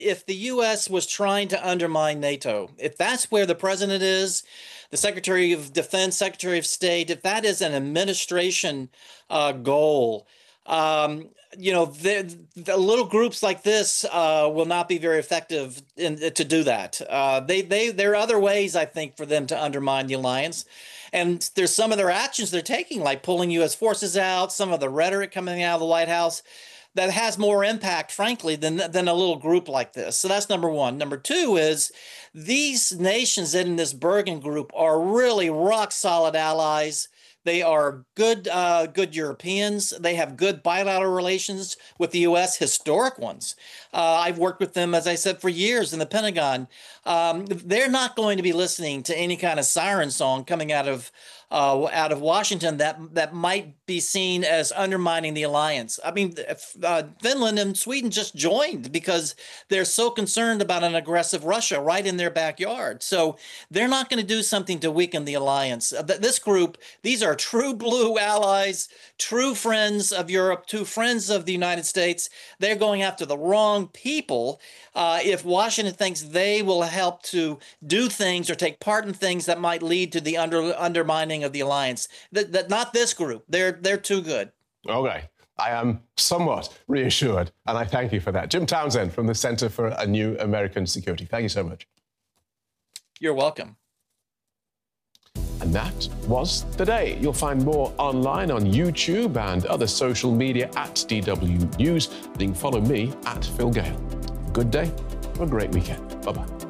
if the U.S. was trying to undermine NATO, if that's where the president is, the Secretary of Defense, Secretary of State, if that is an administration goal, um, the little groups like this will not be very effective to do that. There are other ways, I think, for them to undermine the alliance. And there's some of their actions they're taking, like pulling U.S. forces out, some of the rhetoric coming out of the White House that has more impact, frankly, than a little group like this. So that's number one. Number two is these nations in this Bergen group are really rock solid allies. They are good Europeans. They have good bilateral relations with the U.S., historic ones. I've worked with them, as I said, for years in the Pentagon. They're not going to be listening to any kind of siren song coming out of Washington that might be seen as undermining the alliance. I mean, Finland and Sweden just joined because they're so concerned about an aggressive Russia right in their backyard. So they're not going to do something to weaken the alliance. This group, these are true blue allies, true friends of Europe, true friends of the United States. They're going after the wrong people. If Washington thinks they will help to do things or take part in things that might lead to the undermining of the alliance, not this group. They're too good. Okay. I am somewhat reassured, and I thank you for that. Jim Townsend from the Center for a New American Security. Thank you so much. You're welcome. And that was the day. You'll find more online on YouTube and other social media at DW News. You can follow me at Phil Gale. Good day, have a great weekend. Bye-bye.